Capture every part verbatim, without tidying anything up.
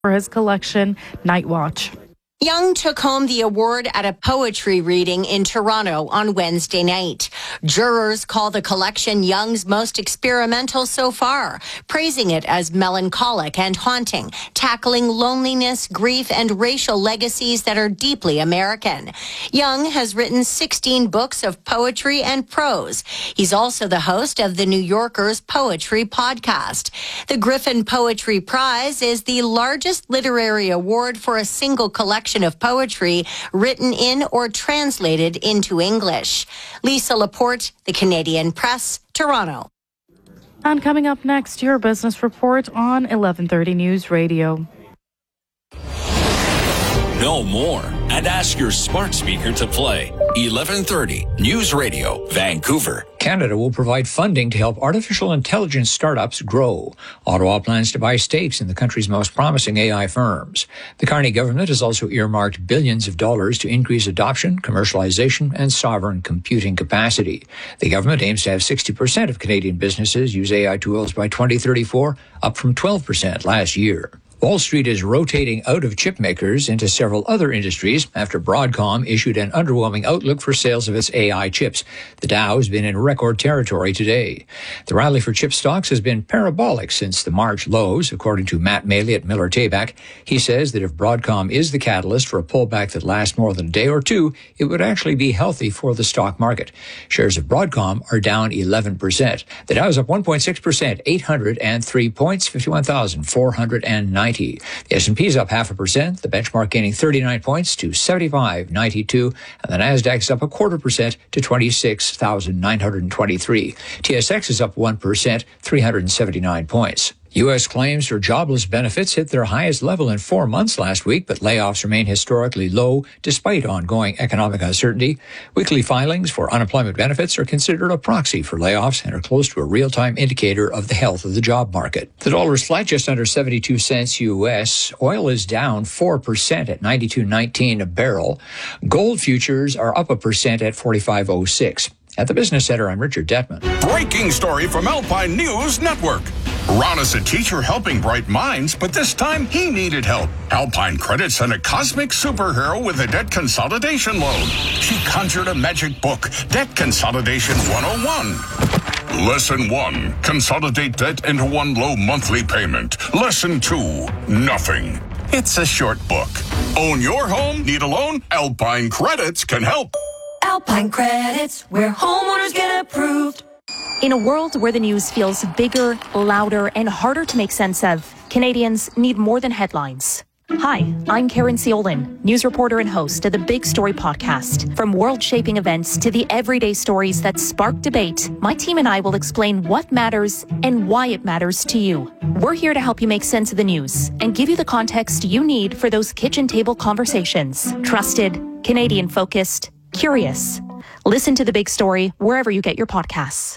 for his collection, Night Watch. Young took home the award at a poetry reading in Toronto on Wednesday night. Jurors call the collection Young's most experimental so far, praising it as melancholic and haunting, tackling loneliness, grief, and racial legacies that are deeply American. Young has written sixteen books of poetry and prose. He's also the host of the New Yorker's Poetry Podcast. The Griffin Poetry Prize is the largest literary award for a single collection of poetry written in or translated into English. Lisa Laporte, The Canadian Press, Toronto. And coming up next, your business report on eleven thirty News Radio. Know more and ask your smart speaker to play eleven thirty News Radio, Vancouver. Canada will provide funding to help artificial intelligence startups grow. Ottawa plans to buy stakes in the country's most promising A I firms. The Carney government has also earmarked billions of dollars to increase adoption, commercialization, and sovereign computing capacity. The government aims to have sixty percent of Canadian businesses use A I tools by twenty thirty-four, up from twelve percent last year. Wall Street is rotating out of chip makers into several other industries after Broadcom issued an underwhelming outlook for sales of its A I chips. The Dow has been in record territory today. The rally for chip stocks has been parabolic since the March lows, according to Matt Maley at Miller Tabak. He says that if Broadcom is the catalyst for a pullback that lasts more than a day or two, it would actually be healthy for the stock market. Shares of Broadcom are down eleven percent. The Dow is up one point six percent, eight hundred three points, fifty-one thousand four hundred ninety. The S and P is up half a percent, the benchmark gaining thirty-nine points to seventy-five ninety-two, and the Nasdaq is up a quarter percent to twenty-six thousand nine hundred twenty-three. T S X is up one percent, three hundred seventy-nine points. U S claims for jobless benefits hit their highest level in four months last week, but layoffs remain historically low despite ongoing economic uncertainty. Weekly filings for unemployment benefits are considered a proxy for layoffs and are close to a real-time indicator of the health of the job market. The dollar is flat just under seventy-two cents U S. Oil is down four percent at ninety-two nineteen a barrel. Gold futures are up a percent at forty-five oh six. At the Business Center, I'm Richard Detman. Breaking story from Alpine News Network. Ron is a teacher helping bright minds, but this time he needed help. Alpine Credit sent a cosmic superhero with a debt consolidation loan. She conjured a magic book, Debt Consolidation one oh one. Lesson one, consolidate debt into one low monthly payment. Lesson two, nothing. It's a short book. Own your home? Need a loan? Alpine Credits can help. Alpine Credits, where homeowners get approved. In a world where the news feels bigger, louder, and harder to make sense of, Canadians need more than headlines. Hi, I'm Karen Ciolin, news reporter and host of the Big Story podcast. From world-shaping events to the everyday stories that spark debate, my team and I will explain what matters and why it matters to you. We're here to help you make sense of the news and give you the context you need for those kitchen table conversations. Trusted, Canadian-focused, curious. Listen to The Big Story wherever you get your podcasts.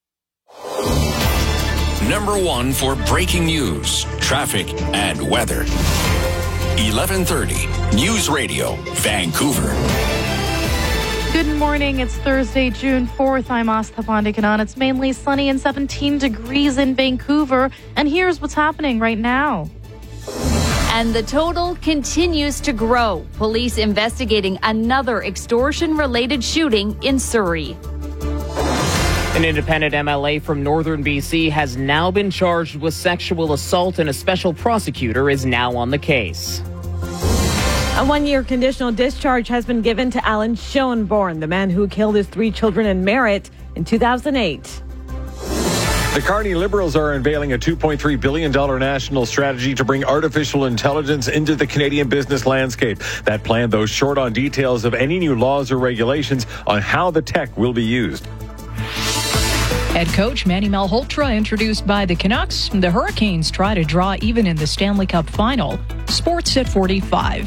Number one for breaking news, traffic, and weather. eleven thirty News Radio, Vancouver. Good morning. It's Thursday, June fourth. I'm Astha Pandikanan. It's mainly sunny and seventeen degrees in Vancouver. And here's what's happening right now. And the total continues to grow. Police investigating another extortion-related shooting in Surrey. An independent M L A from northern B C has now been charged with sexual assault, and a special prosecutor is now on the case. A one-year conditional discharge has been given to Alan Schoenborn, the man who killed his three children in Merritt in two thousand eight. The Carney Liberals are unveiling a two point three billion dollars national strategy to bring artificial intelligence into the Canadian business landscape. That plan, though, short on details of any new laws or regulations on how the tech will be used. Head coach Manny Malhotra introduced by the Canucks. The Hurricanes try to draw even in the Stanley Cup final. Sports at forty-five.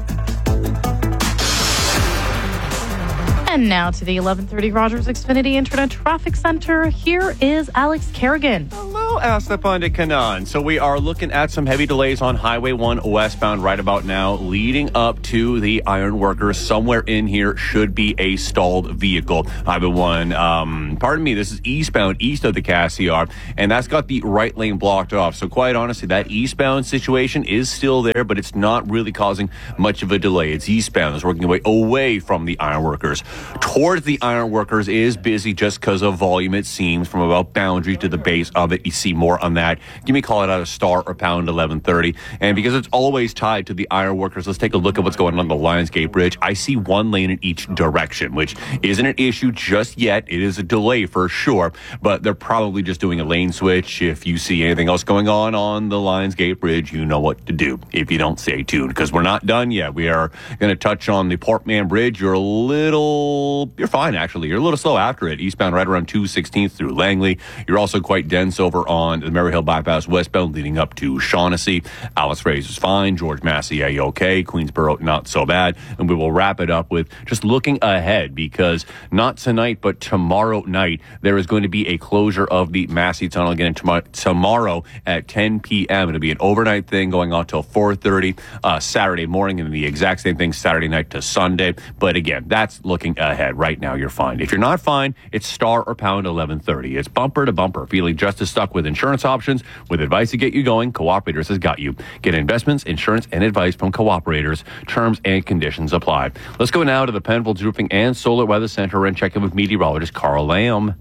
And now to the eleven thirty Rogers Xfinity Internet Traffic Center. Here is Alex Kerrigan. Hello. Hello, Asta Pandikanan. So we are looking at some heavy delays on Highway one westbound right about now, leading up to the Ironworkers. Somewhere in here should be a stalled vehicle. Highway one, um, pardon me, this is eastbound, east of the Cassiar, and that's got the right lane blocked off. So quite honestly, that eastbound situation is still there, but it's not really causing much of a delay. It's eastbound. It's working away away from the Ironworkers. Towards the Ironworkers is busy just because of volume, it seems, from about Boundary to the base of it. You see more on that. Give me a call it out a star or pound eleven thirty. And because it's always tied to the Ironworkers, let's take a look at what's going on the Lionsgate Bridge. I see one lane in each direction, which isn't an issue just yet. It is a delay for sure, but they're probably just doing a lane switch. If you see anything else going on on the Lionsgate Bridge, you know what to do. If you don't, stay tuned, because we're not done yet. We are going to touch on the Portman Bridge. You're a little, you're fine actually. You're a little slow after it. Eastbound right around two sixteenth through Langley. You're also quite dense over on the Maryhill Bypass westbound leading up to Shaughnessy. Alice Fraser's fine. George Massey, A-OK. Queensboro, not so bad. And we will wrap it up with just looking ahead, because not tonight, but tomorrow night, there is going to be a closure of the Massey Tunnel again tom- tomorrow at ten p.m. It'll be an overnight thing going on till four thirty uh, Saturday morning, and the exact same thing Saturday night to Sunday. But again, that's looking ahead. Right now, you're fine. If you're not fine, it's star or pound eleven thirty. It's bumper to bumper. Feeling just as stuck with insurance options? With advice to get you going, Cooperators has got you. Get investments, insurance, and advice from Cooperators. Terms and conditions apply. Let's go now to the Penfolds Roofing and Solar Weather Center and check in with meteorologist Carl Lamb.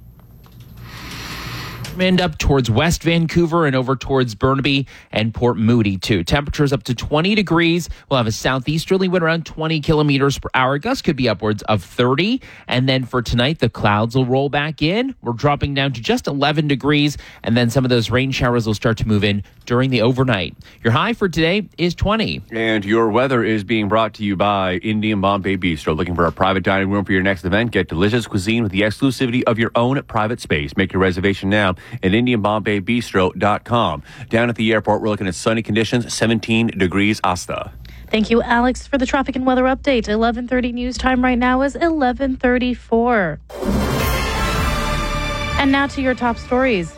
Wind up towards West Vancouver and over towards Burnaby and Port Moody, too. Temperatures up to twenty degrees. We'll have a southeasterly wind around twenty kilometers per hour. Gusts could be upwards of thirty. And then for tonight, the clouds will roll back in. We're dropping down to just eleven degrees. And then some of those rain showers will start to move in during the overnight. Your high for today is twenty. And your weather is being brought to you by Indian Bombay Bistro. Looking for a private dining room for your next event? Get delicious cuisine with the exclusivity of your own private space. Make your reservation now at indian bombay bistro dot com. Down at the airport, we're looking at sunny conditions, seventeen degrees. Asta. Thank you, Alex, for the traffic and weather update. eleven thirty news time right now is eleven thirty-four. And now to your top stories.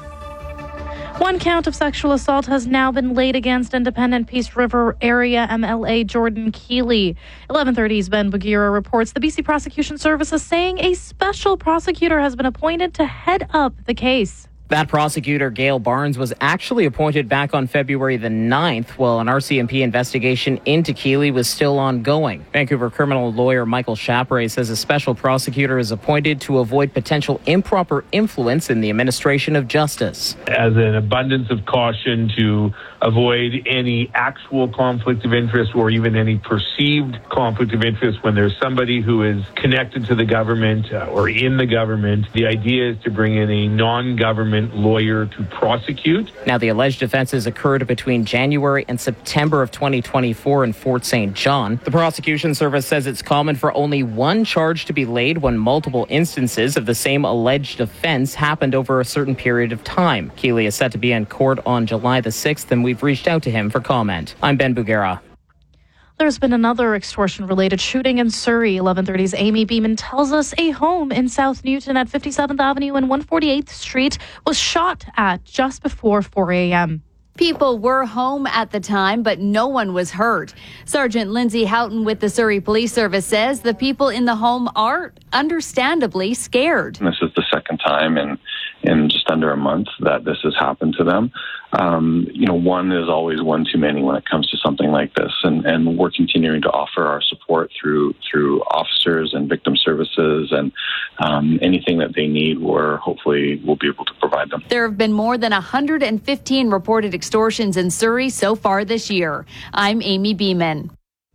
One count of sexual assault has now been laid against Independent Peace River Area M L A Jordan Keeley. eleven thirty's Ben Bugira reports the B C Prosecution Service is saying a special prosecutor has been appointed to head up the case. That prosecutor, Gail Barnes, was actually appointed back on February the ninth, while an R C M P investigation into Keeley was still ongoing. Vancouver criminal lawyer Michael Chaperay says a special prosecutor is appointed to avoid potential improper influence in the administration of justice. As an abundance of caution to avoid any actual conflict of interest or even any perceived conflict of interest when there's somebody who is connected to the government uh, or in the government. The idea is to bring in a non-government lawyer to prosecute. Now, the alleged offenses occurred between January and September of twenty twenty-four in Fort Saint John. The prosecution service says it's common for only one charge to be laid when multiple instances of the same alleged offense happened over a certain period of time. Keeley is set to be in court on July the sixth, and we've reached out to him for comment. I'm Ben Bugera. There's been another extortion-related shooting in Surrey. eleven thirty's Amy Beeman tells us a home in South Newton at fifty-seventh Avenue and one hundred forty-eighth Street was shot at just before four a.m. People were home at the time, but no one was hurt. Sergeant Lindsay Houghton with the Surrey Police Service says the people in the home are understandably scared. This is the second time in, in just under a month that this has happened to them. Um, you know, one is always one too many when it comes to something like this, and, and we're continuing to offer our support through through officers and victim services, and um, anything that they need, we're hopefully we'll be able to provide them. There have been more than one hundred fifteen reported extortions in Surrey so far this year. I'm Amy Beeman.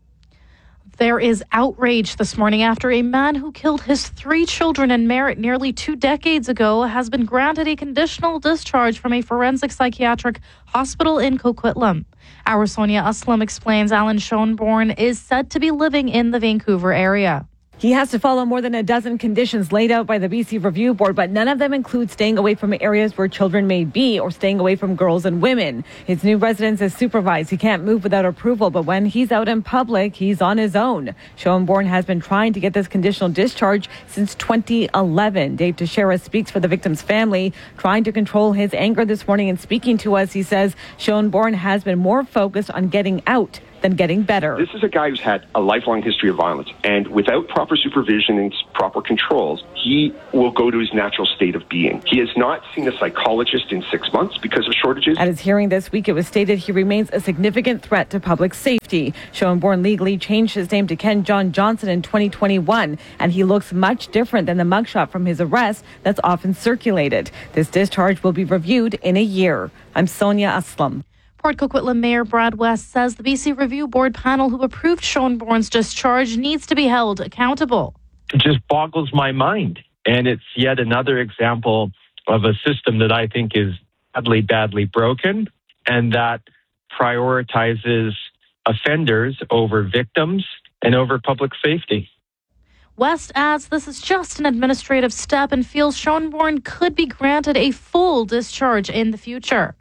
There is outrage this morning after a man who killed his three children in Merritt nearly two decades ago has been granted a conditional discharge from a forensic psychiatric hospital in Coquitlam. Our Sonia Aslam explains Alan Schoenborn is said to be living in the Vancouver area. He has to follow more than a dozen conditions laid out by the B C Review Board, but none of them include staying away from areas where children may be or staying away from girls and women. His new residence is supervised. He can't move without approval, but when he's out in public, he's on his own. Schoenborn has been trying to get this conditional discharge since twenty eleven. Dave Teixeira speaks for the victim's family, trying to control his anger this morning. And speaking to us, he says Schoenborn has been more focused on getting out than getting better. This is a guy who's had a lifelong history of violence, and without proper supervision and proper controls, he will go to his natural state of being. He has not seen a psychologist in six months because of shortages. At his hearing this week, it was stated he remains a significant threat to public safety. Schoenborn legally changed his name to Ken John Johnson in twenty twenty-one, and he looks much different than the mugshot from his arrest that's often circulated. This discharge will be reviewed in a year. I'm Sonia Aslam. Port Coquitlam Mayor Brad West says the B C Review Board panel who approved Schoenborn's discharge needs to be held accountable. It just boggles my mind. And it's yet another example of a system that I think is badly, badly broken and that prioritizes offenders over victims and over public safety. West adds this is just an administrative step and feels Schoenborn could be granted a full discharge in the future.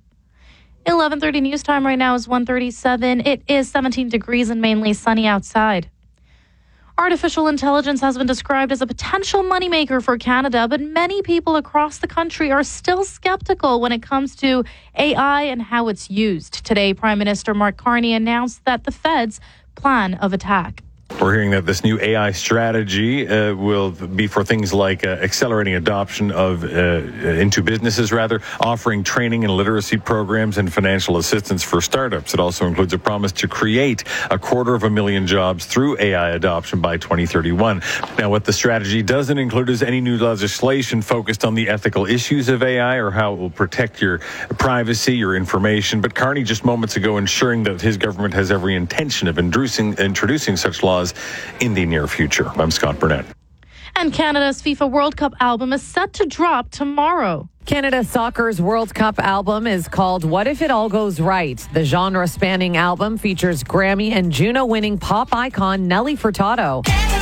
eleven thirty news time right now is one thirty-seven. It is seventeen degrees and mainly sunny outside. Artificial intelligence has been described as a potential moneymaker for Canada, but many people across the country are still skeptical when it comes to A I and how it's used. Today, Prime Minister Mark Carney announced that the Fed's plan of attack. We're hearing that this new A I strategy uh, will be for things like uh, accelerating adoption of uh, into businesses, rather, offering training and literacy programs and financial assistance for startups. It also includes a promise to create a quarter of a million jobs through A I adoption by twenty thirty-one. Now, what the strategy doesn't include is any new legislation focused on the ethical issues of A I or how it will protect your privacy, your information. But Carney just moments ago ensuring that his government has every intention of introducing, introducing such laws in the near future. I'm Scott Burnett. And Canada's FIFA World Cup album is set to drop tomorrow. Canada Soccer's World Cup album is called What If It All Goes Right? The genre-spanning album features Grammy and Juno-winning pop icon Nelly Furtado.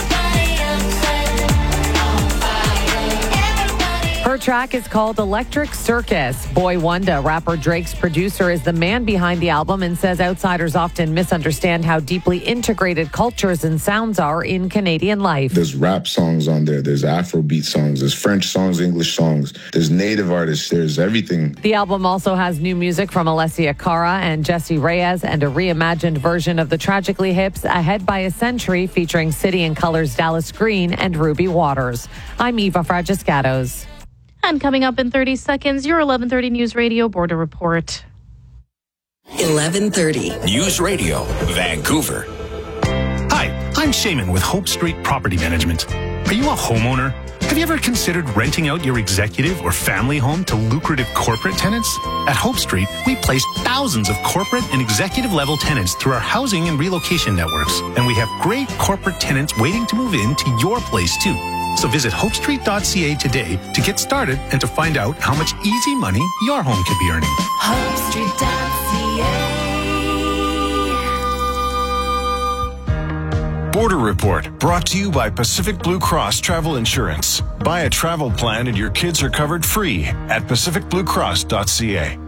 Her track is called Electric Circus. Boy Wonder, rapper Drake's producer, is the man behind the album and says outsiders often misunderstand how deeply integrated cultures and sounds are in Canadian life. There's rap songs on there. There's Afrobeat songs. There's French songs, English songs. There's native artists. There's everything. The album also has new music from Alessia Cara and Jesse Reyes and a reimagined version of the Tragically Hip's Ahead by a Century featuring City and Color's Dallas Green and Ruby Waters. I'm Eva Fragiscatos. And coming up in thirty seconds, your eleven thirty News Radio Border Report. eleven thirty News Radio, Vancouver. Hi, I'm Shaman with Hope Street Property Management. Are you a homeowner? Have you ever considered renting out your executive or family home to lucrative corporate tenants? At Hope Street, we place thousands of corporate and executive level tenants through our housing and relocation networks. And we have great corporate tenants waiting to move into your place too. So visit hope street dot c a today to get started and to find out how much easy money your home could be earning. hope street dot c a Border Report, brought to you by Pacific Blue Cross Travel Insurance. Buy a travel plan and your kids are covered free at pacific blue cross dot c a.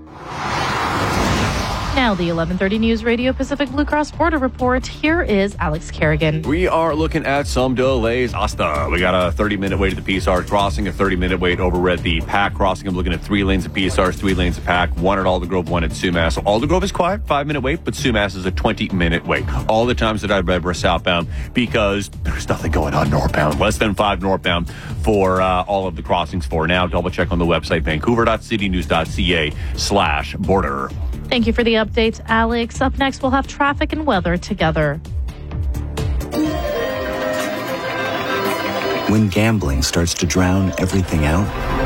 Now, the eleven thirty News Radio Pacific Blue Cross Border Report. Here is Alex Kerrigan. We are looking at some delays. Asta, we got a thirty-minute wait at the P S R crossing, a thirty-minute wait over at the P A C crossing. I'm looking at three lanes of P S Rs, three lanes of P A C, one at Aldergrove, one at Sumas. So Aldergrove is quiet, five-minute wait, but Sumas is a twenty-minute wait. All the times that I've ever southbound because there's nothing going on northbound. Less than five northbound for uh, all of the crossings for now. Double check on the website, vancouver dot city news dot c a slash border. Thank you for the updates, Alex. Up next, we'll have traffic and weather together. When gambling starts to drown everything out,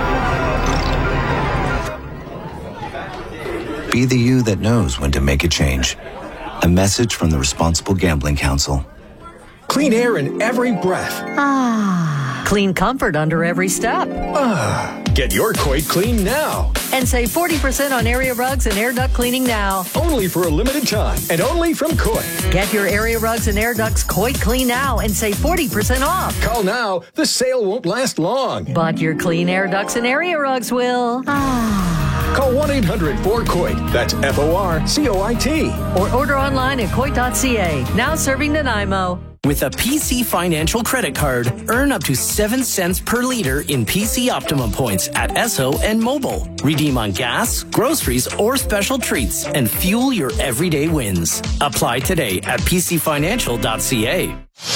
be the you that knows when to make a change. A message from the Responsible Gambling Council. Clean air in every breath. Ah. Clean comfort under every step. Ah. Get your Coit clean now. And save forty percent on area rugs and air duct cleaning now. Only for a limited time and only from Coit. Get your area rugs and air ducts Coit clean now and save forty percent off. Call now. The sale won't last long. But your clean air ducts and area rugs will. Call one eight hundred four coit. That's F O R C O I T. Or order online at coit dot c a. Now serving Nanaimo. With a P C Financial credit card, earn up to seven cents per liter in P C Optimum points at Esso and Mobile. Redeem on gas, groceries, or special treats and fuel your everyday wins. Apply today at p c financial dot c a.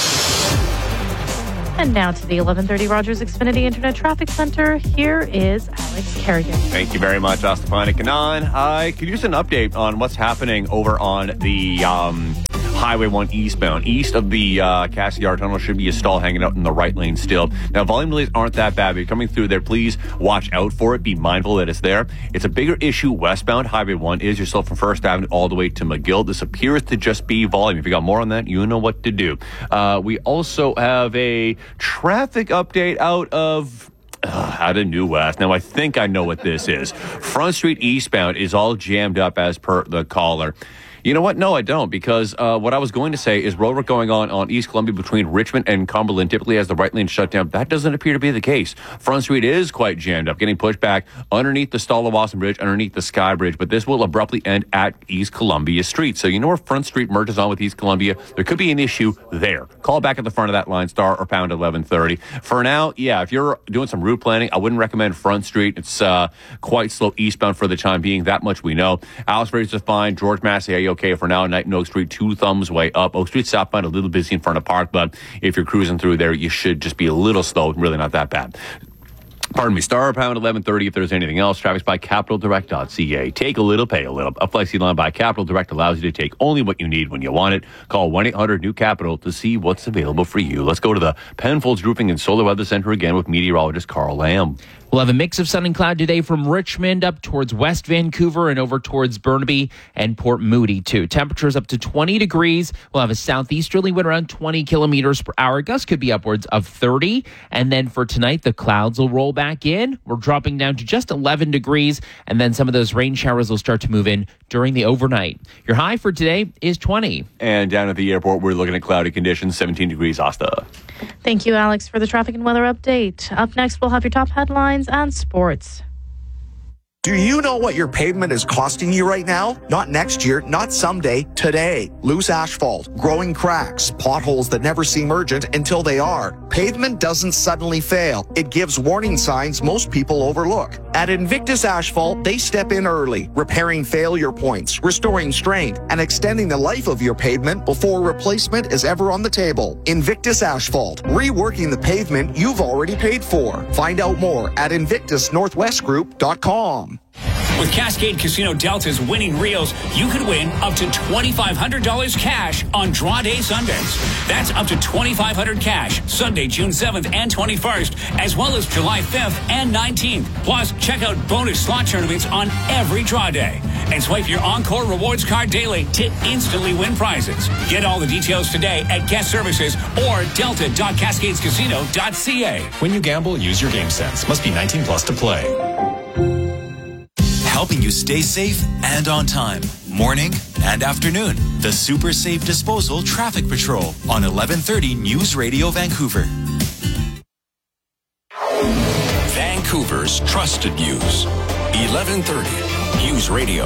And now to the eleven thirty Rogers Xfinity Internet Traffic Center. Here is Alex Kerrigan. Thank you very much, Astapani Kanan. Hi, could you just an update on what's happening over on the um, Highway one eastbound? East of the uh, Cassidy Yard Tunnel should be a stall hanging out in the right lane still. Now, volume delays aren't that bad, but you're coming through there. Please watch out for it. Be mindful that it's there. It's a bigger issue westbound. Highway one is yourself from First Avenue all the way to McGill. This appears to just be volume. If you got more on that, you know what to do. Uh, we also have a traffic update out of uh, out of New West. Now, I think I know what this is. Front Street eastbound is all jammed up as per the caller. You know what? No, I don't, because uh, what I was going to say is road work going on on East Columbia between Richmond and Cumberland typically has the right lane shut down. That doesn't appear to be the case. Front Street is quite jammed up, getting pushed back underneath the Stalla-Wasson Bridge, underneath the Sky Bridge, but this will abruptly end at East Columbia Street. So you know where Front Street merges on with East Columbia? There could be an issue there. Call back at the front of that line, star or pound eleven thirty. For now, yeah, if you're doing some route planning, I wouldn't recommend Front Street. It's uh, quite slow eastbound for the time being. That much we know. Alice Ferry's just fine. George Massey, are you okay for now? Night in Oak Street, two thumbs way up. Oak Street southbound, a little busy in front of Park, but if you're cruising through there, you should just be a little slow. Really not that bad. Pardon me, star pound eleven thirty if there's anything else. Traffic's by capital direct dot c a. Take a little, pay a little. A Flexi line by Capital Direct allows you to take only what you need when you want it. Call one eight hundred new capital to see what's available for you. Let's go to the Penfolds Roofing and Solar Weather Center again with meteorologist Carl Lamb. We'll have a mix of sun and cloud today from Richmond up towards West Vancouver and over towards Burnaby and Port Moody, too. Temperatures up to twenty degrees. We'll have a southeasterly wind around twenty kilometers per hour. Gusts could be upwards of thirty. And then for tonight, the clouds will roll back in. We're dropping down to just eleven degrees. And then some of those rain showers will start to move in during the overnight. Your high for today is twenty. And down at the airport, we're looking at cloudy conditions, seventeen degrees, Asta. Thank you, Alex, for the traffic and weather update. Up next, we'll have your top headlines and sports. Do you know what your pavement is costing you right now? Not next year, not someday, today. Loose asphalt, growing cracks, potholes that never seem urgent until they are. Pavement doesn't suddenly fail. It gives warning signs most people overlook. At Invictus Asphalt, they step in early, repairing failure points, restoring strength, and extending the life of your pavement before replacement is ever on the table. Invictus Asphalt, reworking the pavement you've already paid for. Find out more at invictus northwest group dot com. With Cascade Casino Delta's winning reels, you could win up to twenty-five hundred dollars cash on draw day Sundays. That's up to twenty-five hundred dollars cash Sunday, June seventh and twenty-first, as well as July fifth and nineteenth. Plus, check out bonus slot tournaments on every draw day. And swipe your Encore Rewards card daily to instantly win prizes. Get all the details today at Guest Services or delta dot cascades casino dot c a. When you gamble, use your game sense. Must be nineteen plus to play. Helping you stay safe and on time. Morning and afternoon. The Super Safe Disposal Traffic Patrol on eleven thirty News Radio Vancouver. Vancouver's trusted news. eleven thirty News Radio.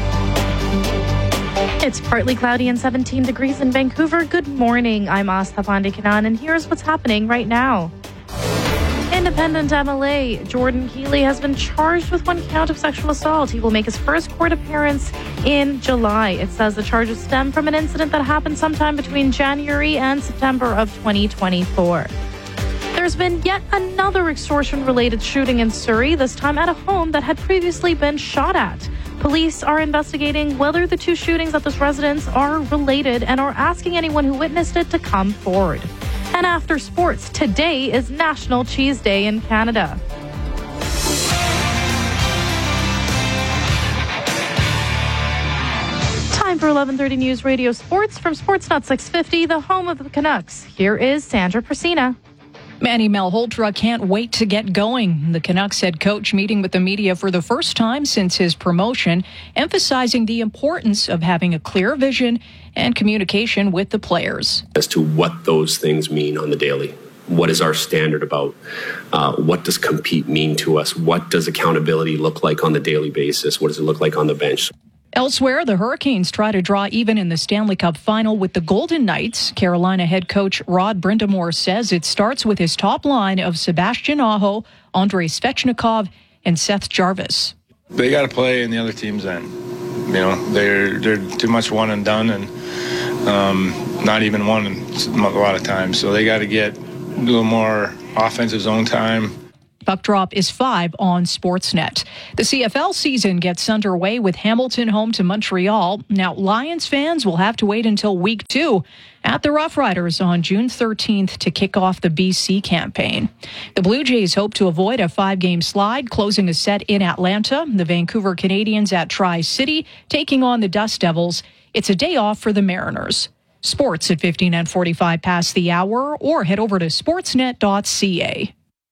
It's partly cloudy and seventeen degrees in Vancouver. Good morning. I'm Asta Pandikanan, and here's what's happening right now. Independent M L A Jordan Keeley has been charged with one count of sexual assault. He will make his first court appearance in July. It says the charges stem from an incident that happened sometime between January and September of twenty twenty-four. There's been yet another extortion-related shooting in Surrey, this time at a home that had previously been shot at. Police are investigating whether the two shootings at this residence are related and are asking anyone who witnessed it to come forward. And after sports, today is National Cheese Day in Canada. Time for eleven thirty News Radio Sports from Sportsnet six fifty, the home of the Canucks. Here is Sandra Persina. Manny Malhotra can't wait to get going. The Canucks head coach meeting with the media for the first time since his promotion, emphasizing the importance of having a clear vision and communication with the players. As to what those things mean on the daily. What is our standard about? Uh, what does compete mean to us? What does accountability look like on the daily basis? What does it look like on the bench? Elsewhere, the Hurricanes try to draw even in the Stanley Cup final with the Golden Knights. Carolina head coach Rod Brind'Amour says it starts with his top line of Sebastian Aho, Andrei Svechnikov, and Seth Jarvis. They got to play in the other team's end. You know, they're they're too much one and done, and um, not even one a lot of times. So they got to get a little more offensive zone time. Puck Drop is five on Sportsnet. The C F L season gets underway with Hamilton home to Montreal. Now, Lions fans will have to wait until week two at the Rough Riders on June thirteenth to kick off the B C campaign. The Blue Jays hope to avoid a five-game slide, closing a set in Atlanta. The Vancouver Canadians at Tri-City taking on the Dust Devils. It's a day off for the Mariners. Sports at fifteen and forty-five past the hour, or head over to sportsnet dot c a.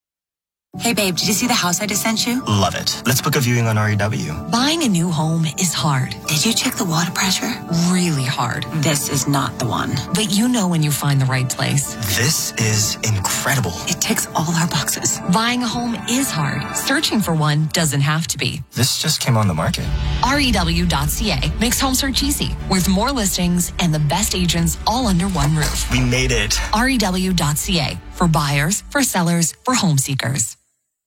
Hey babe, did you see the house I just sent you? Love it. Let's book a viewing on R E W. Buying a new home is hard. Did you check the water pressure? Really hard. This is not the one. But you know when you find the right place. This is incredible. It ticks all our boxes. Buying a home is hard. Searching for one doesn't have to be. This just came on the market. R E W dot c a makes home search easy, with more listings and the best agents all under one roof. We made it. R E W dot c a for buyers, for sellers, for home seekers.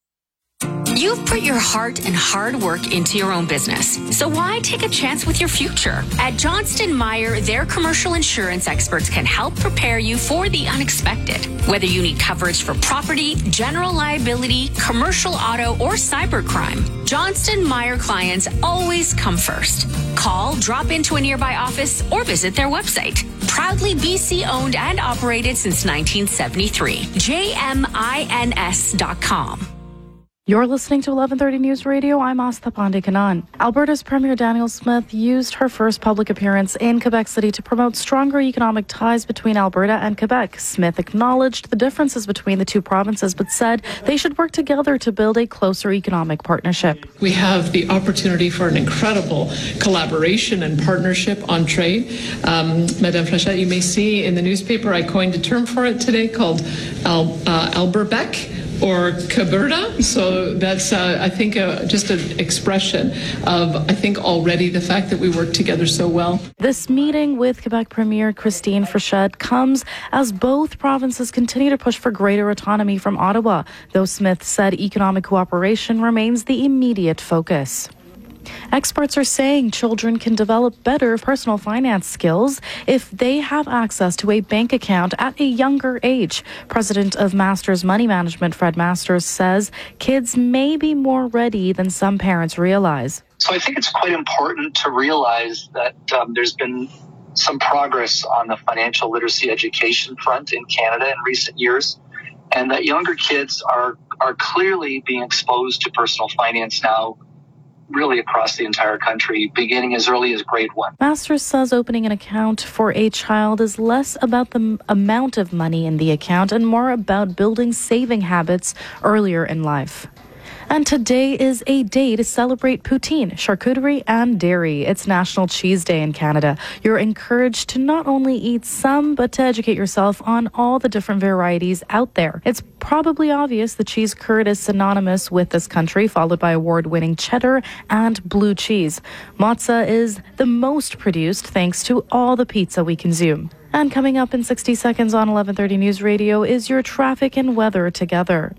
You've put your heart and hard work into your own business, so why take a chance with your future? At Johnston Meyer, their commercial insurance experts can help prepare you for the unexpected. Whether you need coverage for property, general liability, commercial auto, or cybercrime, Johnston Meyer clients always come first. Call, drop into a nearby office, or visit their website. Proudly B C owned and operated since nineteen seventy-three. J M I N S dot com. You're listening to eleven thirty News Radio. I'm Astha Pandey-Kanan. Alberta's Premier Danielle Smith used her first public appearance in Quebec City to promote stronger economic ties between Alberta and Quebec. Smith acknowledged the differences between the two provinces, but said they should work together to build a closer economic partnership. We have the opportunity for an incredible collaboration and partnership on trade. Um, Madame Flechette, you may see in the newspaper, I coined a term for it today called Al, uh, Alberbec, or Caberta. So that's, uh, I think, uh, just an expression of, I think, already the fact that we work together so well. This meeting with Quebec Premier Christine Frechette comes as both provinces continue to push for greater autonomy from Ottawa, though Smith said economic cooperation remains the immediate focus. Experts are saying children can develop better personal finance skills if they have access to a bank account at a younger age. President of Masters Money Management, Fred Masters, says kids may be more ready than some parents realize. So I think it's quite important to realize that um, there's been some progress on the financial literacy education front in Canada in recent years, and that younger kids are, are clearly being exposed to personal finance now, really across the entire country, beginning as early as grade one. Masters says opening an account for a child is less about the m- amount of money in the account and more about building saving habits earlier in life. And today is a day to celebrate poutine, charcuterie, and dairy. It's National Cheese Day in Canada. You're encouraged to not only eat some, but to educate yourself on all the different varieties out there. It's probably obvious the cheese curd is synonymous with this country, followed by award-winning cheddar and blue cheese. Mozza is the most produced thanks to all the pizza we consume. And coming up in sixty seconds on eleven thirty News Radio is your traffic and weather together.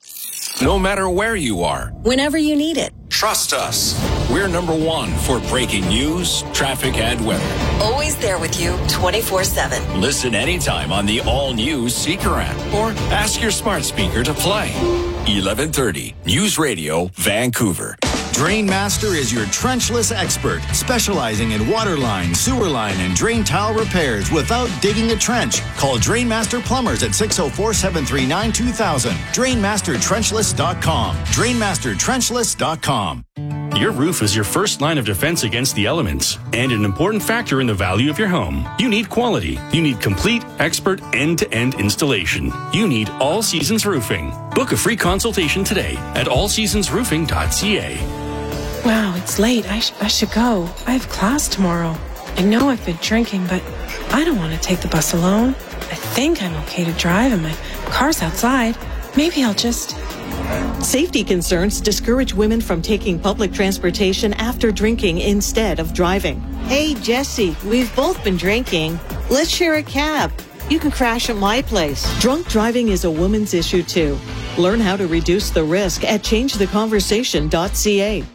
No matter where you are, whenever you need it. Trust us. We're number one for breaking news, traffic, and weather. Always there with you twenty-four seven. Listen anytime on the all-new Seeker app or ask your smart speaker to play. eleven thirty News Radio, Vancouver. Drainmaster is your trenchless expert, specializing in water line, sewer line, and drain tile repairs without digging a trench. Call Drainmaster Plumbers at six oh four, seven three nine, two thousand. Drainmaster Trenchless dot com. Drainmaster Trenchless dot com. Your roof is your first line of defense against the elements and an important factor in the value of your home. You need quality. You need complete, expert, end-to-end installation. You need All Seasons Roofing. Book a free consultation today at all seasons roofing dot c a. Wow, it's late. I, sh- I should go. I have class tomorrow. I know I've been drinking, but I don't want to take the bus alone. I think I'm okay to drive and my car's outside. Maybe I'll just... Safety concerns discourage women from taking public transportation after drinking instead of driving. Hey, Jesse, we've both been drinking. Let's share a cab. You can crash at my place. Drunk driving is a woman's issue, too. Learn how to reduce the risk at change the conversation dot c a.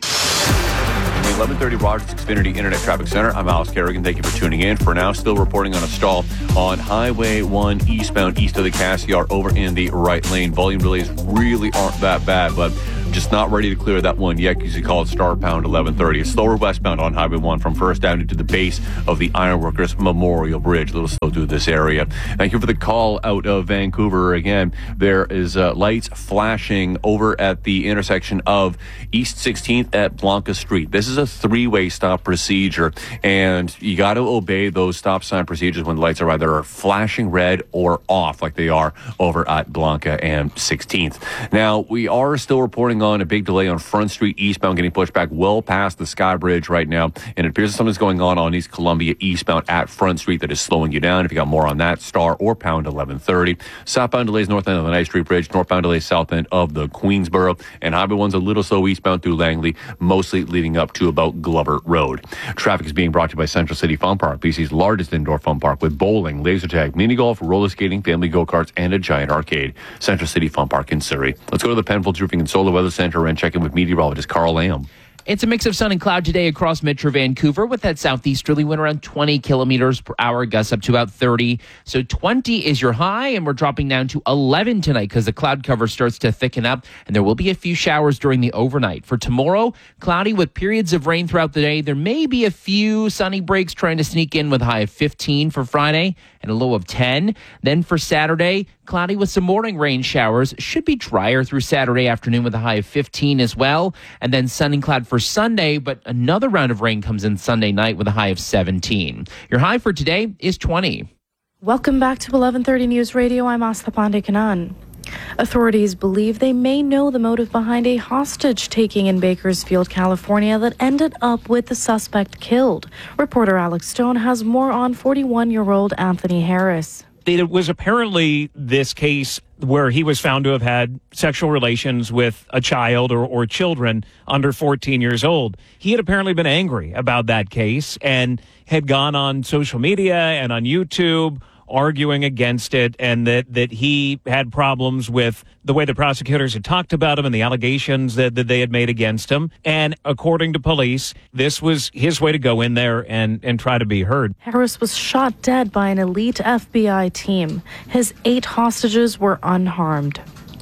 eleven thirty Rogers Xfinity Internet Traffic Center. I'm Alex Kerrigan. Thank you for tuning in. For now, still reporting on a stall on Highway one eastbound east of the Cassiar over in the right lane. Volume delays really aren't that bad, but just not ready to clear that one yet because you call it star pound eleven thirty. It's slower westbound on Highway one from First Avenue to the base of the Ironworkers Memorial Bridge. A little slow through this area. Thank you for the call out of Vancouver. Again, there is uh, lights flashing over at the intersection of East sixteenth at Blanca Street. This is a three-way stop procedure, and you got to obey those stop sign procedures when the lights are either flashing red or off like they are over at Blanca and sixteenth. Now, we are still reporting on a big delay on Front Street eastbound, getting pushed back well past the Sky Bridge right now, and it appears that something's going on on East Columbia eastbound at Front Street that is slowing you down. If you got more on that, star or pound eleven thirty. Southbound delays north end of the Ninth Street Bridge, northbound delays south end of the Queensboro, and Highway one's a little slow eastbound through Langley, mostly leading up to about Glover Road. Traffic is being brought to you by Central City Fun Park, B C's largest indoor fun park with bowling, laser tag, mini golf, roller skating, family go-karts, and a giant arcade. Central City Fun Park in Surrey. Let's go to the Penfolds Roofing and Solar Weather Center and check in with meteorologist Carl Lamb. It's a mix of sun and cloud today across Metro Vancouver with that southeasterly wind around twenty kilometers per hour, gusts up to about thirty. So twenty is your high, and we're dropping down to eleven tonight because the cloud cover starts to thicken up, and there will be a few showers during the overnight. For tomorrow, cloudy with periods of rain throughout the day. There may be a few sunny breaks trying to sneak in with a high of fifteen for Friday and a low of ten. Then for Saturday, cloudy with some morning rain showers. Should be drier through Saturday afternoon with a high of fifteen as well. And then sun and cloud for Sunday, but another round of rain comes in Sunday night with a high of seventeen. Your high for today is twenty. Welcome back to eleven thirty News Radio. I'm Asta Pandekanan. Authorities believe they may know the motive behind a hostage-taking in Bakersfield, California that ended up with the suspect killed. Reporter Alex Stone has more on forty-one-year-old Anthony Harris. It was apparently this case where he was found to have had sexual relations with a child or, or children under fourteen years old. He had apparently been angry about that case and had gone on social media and on YouTube arguing against it, and that, that he had problems with the way the prosecutors had talked about him and the allegations that, that they had made against him. And according to police, this was his way to go in there and, and try to be heard. Harris was shot dead by an elite F B I team. His eight hostages were unharmed.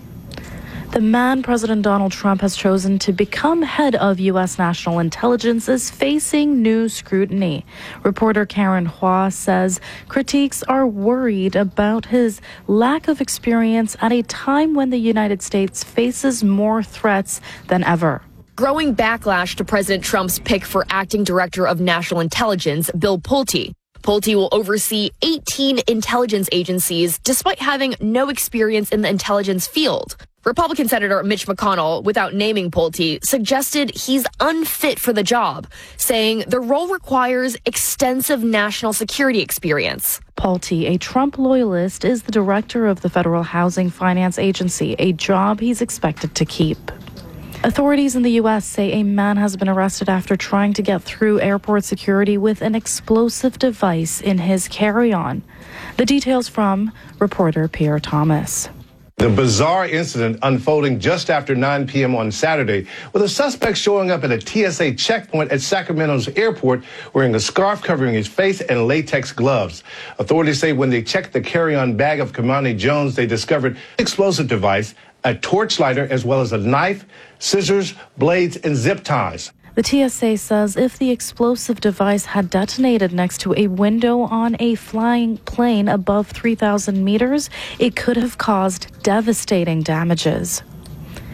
The man President Donald Trump has chosen to become head of U S national intelligence is facing new scrutiny. Reporter Karen Hua says critiques are worried about his lack of experience at a time when the United States faces more threats than ever. Growing backlash to President Trump's pick for acting director of national intelligence, Bill Pulte. Pulte will oversee eighteen intelligence agencies despite having no experience in the intelligence field. Republican Senator Mitch McConnell, without naming Pulte, suggested he's unfit for the job, saying the role requires extensive national security experience. Pulte, a Trump loyalist, is the director of the Federal Housing Finance Agency, a job he's expected to keep. Authorities in the U S say a man has been arrested after trying to get through airport security with an explosive device in his carry-on. The details from reporter Pierre Thomas. The bizarre incident unfolding just after nine p.m. on Saturday, with a suspect showing up at a T S A checkpoint at Sacramento's airport wearing a scarf covering his face and latex gloves. Authorities say when they checked the carry-on bag of Kamani Jones, they discovered an explosive device, a torch lighter, as well as a knife, scissors, blades, and zip ties. The T S A says if the explosive device had detonated next to a window on a flying plane above three thousand meters, it could have caused devastating damages.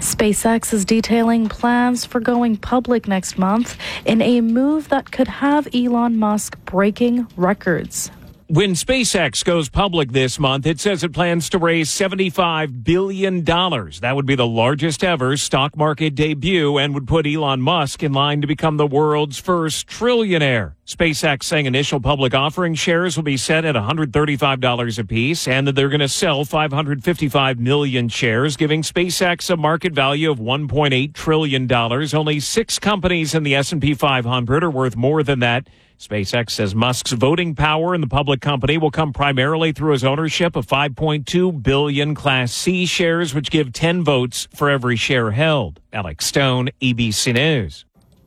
SpaceX is detailing plans for going public next month in a move that could have Elon Musk breaking records. When SpaceX goes public this month, it says it plans to raise seventy-five billion dollars. That would be the largest ever stock market debut and would put Elon Musk in line to become the world's first trillionaire. SpaceX saying initial public offering shares will be set at one hundred thirty-five dollars apiece and that they're going to sell five hundred fifty-five million shares, giving SpaceX a market value of one point eight trillion dollars. Only six companies in the S and P five hundred are worth more than that. SpaceX says Musk's voting power in the public company will come primarily through his ownership of five point two billion Class C shares, which give ten votes for every share held. Alex Stone, A B C News.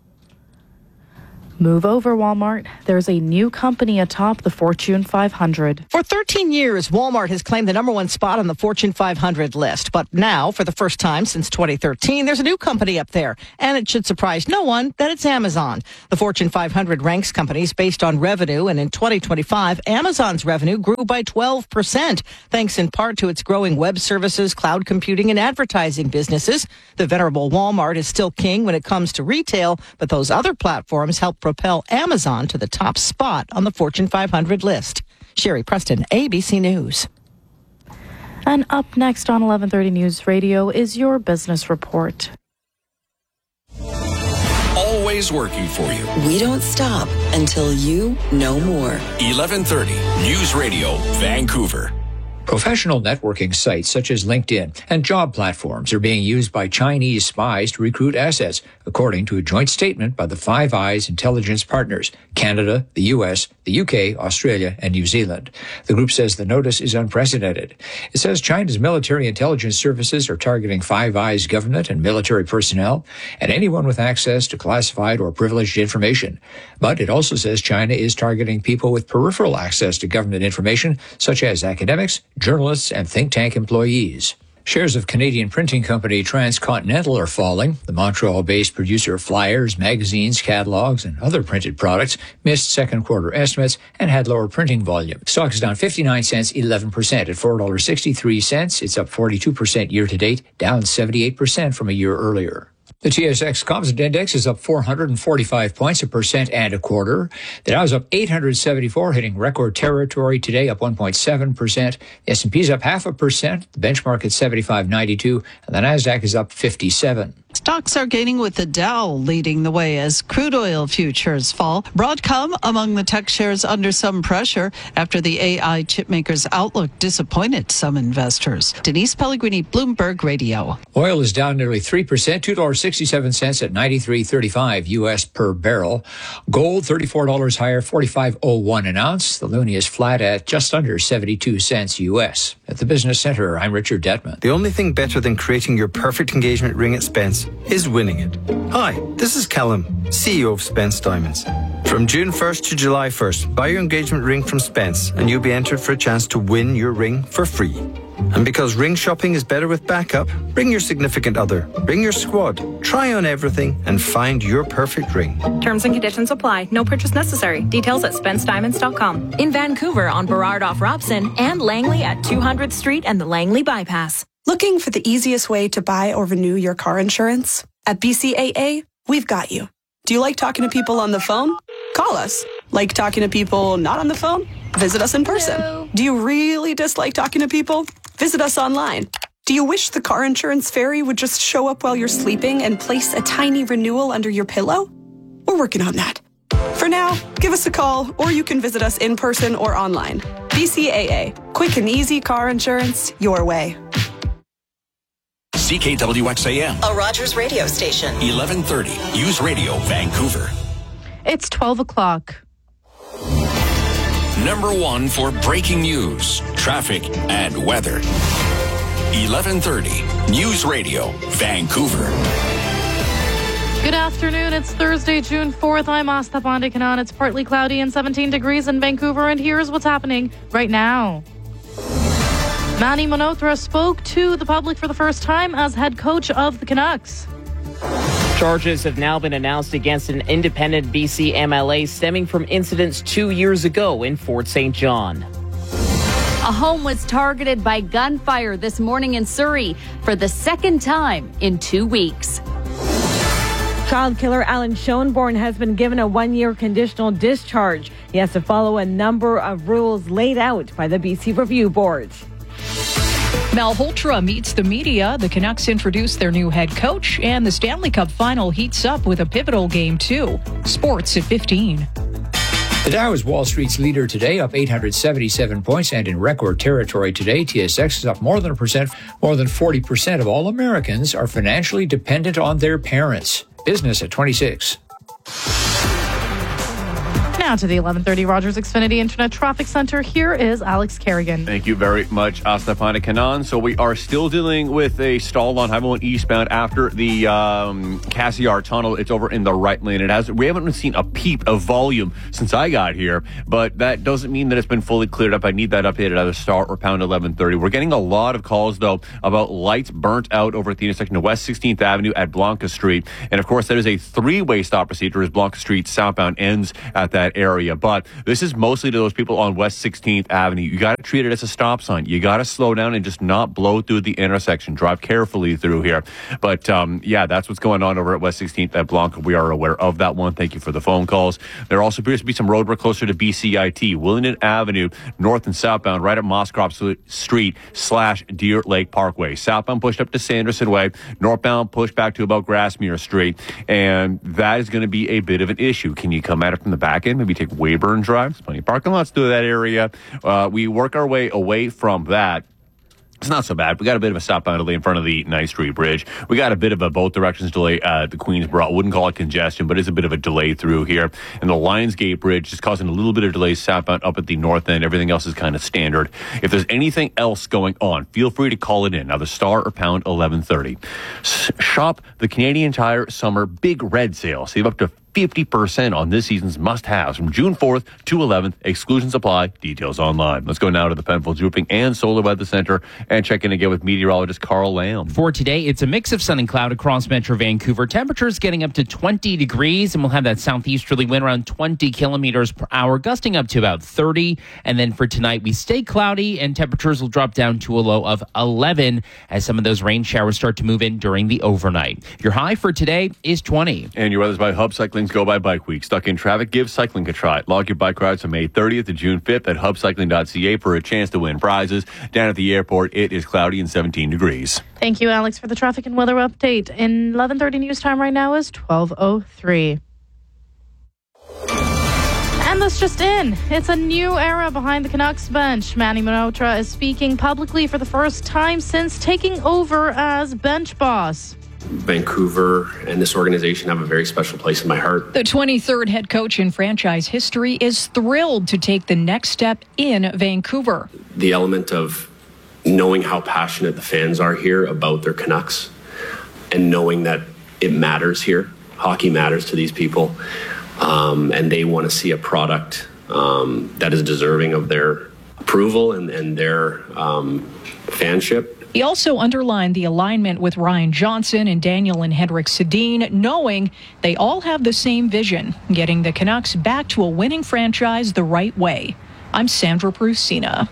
Move over, Walmart. There's a new company atop the Fortune five hundred. For thirteen years, Walmart has claimed the number one spot on the Fortune five hundred list. But now, for the first time since twenty thirteen, there's a new company up there. And it should surprise no one that it's Amazon. The Fortune five hundred ranks companies based on revenue. And in twenty twenty-five, Amazon's revenue grew by twelve percent, thanks in part to its growing web services, cloud computing, and advertising businesses. The venerable Walmart is still king when it comes to retail, but those other platforms help propel Amazon to the top spot on the Fortune five hundred list. Sherry Preston, A B C News. And up next on eleven thirty News Radio is your business report. Always working for you. We don't stop until you know more. eleven thirty News Radio, Vancouver. Professional networking sites such as LinkedIn and job platforms are being used by Chinese spies to recruit assets, according to a joint statement by the Five Eyes intelligence partners, Canada, the U S, the U K, Australia, and New Zealand. The group says the notice is unprecedented. It says China's military intelligence services are targeting Five Eyes government and military personnel and anyone with access to classified or privileged information. But it also says China is targeting people with peripheral access to government information, such as academics, journalists, and think tank employees. Shares of Canadian printing company Transcontinental are falling. The Montreal-based producer of flyers, magazines, catalogs, and other printed products missed second quarter estimates and had lower printing volume. Stock is down fifty-nine cents, eleven percent at four dollars and sixty-three cents. It's up forty-two percent year to date, down seventy-eight percent from a year earlier. The T S X Composite Index is up four hundred forty-five points, a percent and a quarter. The Dow is up eight hundred seventy-four, hitting record territory today, up one point seven percent. The S and P is up half a percent. The benchmark at seventy-five ninety-two, and the Nasdaq is up fifty-seven. Stocks are gaining with the Dow leading the way as crude oil futures fall. Broadcom among the tech shares under some pressure after the A I chipmaker's outlook disappointed some investors. Denise Pellegrini, Bloomberg Radio. Oil is down nearly three percent, two dollars and sixty-seven cents at ninety-three thirty-five U S per barrel. Gold, thirty-four dollars higher, forty-five oh one an ounce. The loonie is flat at just under seventy-two cents U S. At the Business Center, I'm Richard Detman. The only thing better than creating your perfect engagement ring at Spence is winning it. Hi, this is Callum, C E O of Spence Diamonds. From June first to July first, buy your engagement ring from Spence and you'll be entered for a chance to win your ring for free. And because ring shopping is better with backup, bring your significant other, bring your squad, try on everything and find your perfect ring. Terms and conditions apply. No purchase necessary. Details at spence diamonds dot com. In Vancouver on Burrard off Robson and Langley at two hundredth Street and the Langley Bypass. Looking for the easiest way to buy or renew your car insurance? At B C A A, we've got you. Do you like talking to people on the phone? Call us. Like talking to people not on the phone? Visit us in person. Hello. Do you really dislike talking to people? Visit us online. Do you wish the car insurance fairy would just show up while you're sleeping and place a tiny renewal under your pillow? We're working on that. For now, give us a call or you can visit us in person or online. B C A A. Quick and easy car insurance your way. C K W X A M. A Rogers radio station. eleven thirty News Radio, Vancouver. It's twelve o'clock. Number one for breaking news, traffic, and weather. eleven thirty News Radio, Vancouver. Good afternoon. It's Thursday, June fourth. I'm Asta Pandikanan. It's partly cloudy and seventeen degrees in Vancouver, and here's what's happening right now. Manny Malhotra spoke to the public for the first time as head coach of the Canucks. Charges have now been announced against an independent B C M L A stemming from incidents two years ago in Fort Saint John. A home was targeted by gunfire this morning in Surrey for the second time in two weeks. Child killer Alan Schoenborn has been given a one-year conditional discharge. He has to follow a number of rules laid out by the B C Review Board. Malhotra meets the media. The Canucks introduce their new head coach, and the Stanley Cup final heats up with a pivotal game, too. Sports at fifteen. The Dow is Wall Street's leader today, up eight hundred seventy-seven points, and in record territory today. T S X is up more than a percent. More than forty percent of all Americans are financially dependent on their parents. Business at twenty-six. Now to the eleven thirty Rogers Xfinity Internet Traffic Center. Here is Alex Kerrigan. Thank you very much, Astapana Kanan. So we are still dealing with a stall on Highway one eastbound after the um, Cassiar Tunnel. It's over in the right lane. It has we haven't seen a peep of volume since I got here, but that doesn't mean that it's been fully cleared up. I need that updated at a star or pound eleven thirty. We're getting a lot of calls though about lights burnt out over at the intersection of West sixteenth Avenue at Blanca Street, and of course that is a three-way stop procedure as Blanca Street southbound ends at that area. But this is mostly to those people on West sixteenth Avenue. You got to treat it as a stop sign. You got to slow down and just not blow through the intersection. Drive carefully through here. But um, yeah, that's what's going on over at West sixteenth at Blanca. We are aware of that one. Thank you for the phone calls. There also appears to be some road work closer to B C I T, Willingdon Avenue, north and southbound, right at Mosscrop Street slash Deer Lake Parkway. Southbound pushed up to Sanderson Way, northbound pushed back to about Grassmere Street, and that is going to be a bit of an issue. Can you come at it from the back end? Maybe take Weyburn Drive. There's plenty of parking lots through that area. Uh, we work our way away from that. It's not so bad. We got a bit of a southbound delay in front of the Ninth Street Bridge. We got a bit of a both directions delay at the Queensboro. I wouldn't call it congestion, but it's a bit of a delay through here. And the Lionsgate Bridge is causing a little bit of delay southbound up at the north end. Everything else is kind of standard. If there's anything else going on, feel free to call it in. Now, the star or pound eleven thirty. S- shop the Canadian Tire Summer Big Red Sale. Save up to fifty percent on this season's must-haves from June fourth to eleventh. Exclusions apply. Details online. Let's go now to the Penfolds Roofing and Solar Weather Center and check in again with meteorologist Carl Lamb. For today, it's a mix of sun and cloud across Metro Vancouver. Temperatures getting up to twenty degrees, and we'll have that southeasterly wind around twenty kilometers per hour, gusting up to about thirty. And then for tonight, we stay cloudy, and temperatures will drop down to a low of eleven as some of those rain showers start to move in during the overnight. Your high for today is twenty. And your weather's by Hub Cycling. Go by Bike Week. Stuck in traffic? Give cycling a try. Log your bike rides from May thirtieth to June fifth at hub cycling dot c a for a chance to win prizes. Down at the airport, it is cloudy and seventeen degrees. Thank you, Alex, for the traffic and weather update. In eleven thirty news time right now is twelve oh three. And this just in. It's a new era behind the Canucks bench. Manny Malhotra is speaking publicly for the first time since taking over as bench boss. Vancouver and this organization have a very special place in my heart. The twenty-third head coach in franchise history is thrilled to take the next step in Vancouver. The element of knowing how passionate the fans are here about their Canucks and knowing that it matters here. Hockey matters to these people, um, and they want to see a product um, that is deserving of their approval and, and their um, fanship. He also underlined the alignment with Ryan Johnson and Daniel and Henrik Sedin, knowing they all have the same vision, getting the Canucks back to a winning franchise the right way. I'm Sandra Prusina.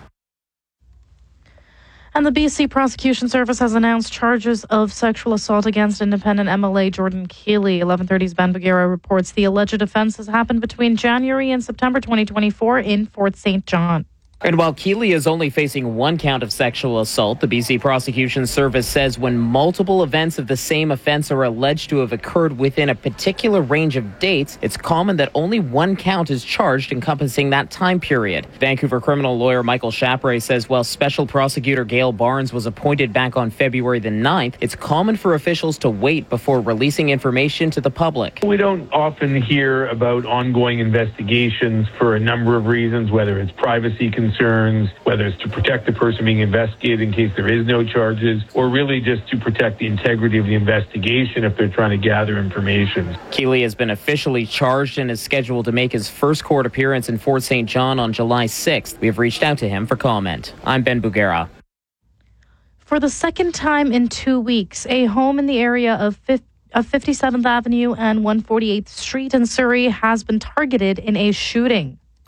And the B C Prosecution Service has announced charges of sexual assault against independent M L A Jordan Keeley. eleven thirty's Ben Bagheera reports the alleged offense has happened between January and September twenty twenty-four in Fort Saint John. And while Keeley is only facing one count of sexual assault, the B C Prosecution Service says when multiple events of the same offense are alleged to have occurred within a particular range of dates, it's common that only one count is charged encompassing that time period. Vancouver criminal lawyer Michael Chapre says while Special Prosecutor Gail Barnes was appointed back on February the ninth, it's common for officials to wait before releasing information to the public. We don't often hear about ongoing investigations for a number of reasons, whether it's privacy concerns, concerns, whether it's to protect the person being investigated in case there is no charges, or really just to protect the integrity of the investigation if they're trying to gather information. Keeley has been officially charged and is scheduled to make his first court appearance in Fort Saint John on July sixth. We have reached out to him for comment. I'm Ben Bagheera. For the second time in two weeks, a home in the area of of fifty-seventh Avenue and one forty-eighth Street in Surrey has been targeted in a shooting.